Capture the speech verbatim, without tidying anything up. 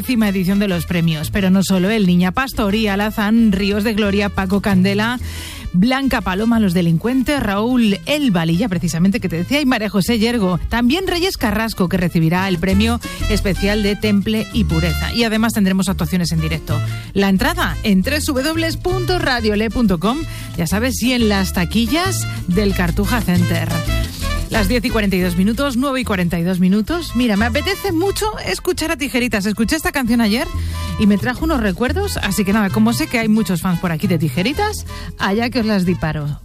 décima edición de los premios. Pero no solo él, Niña Pastori, Alazán, Ríos de Gloria, Paco Candela, Blanca Paloma, Los Delincuentes, Raúl El Valilla, precisamente, que te decía, y María José Yergo. También Reyes Carrasco, que recibirá el premio especial de Temple y Pureza. Y además tendremos actuaciones en directo. La entrada en doble u doble u doble u punto radiole punto com, ya sabes, y en las taquillas del Cartuja Center. Las diez y cuarenta y dos minutos, nueve y cuarenta y dos minutos. Mira, me apetece mucho escuchar a Tijeritas. Escuché esta canción ayer y me trajo unos recuerdos. Así que nada, como sé que hay muchos fans por aquí de Tijeritas, allá que os las disparo.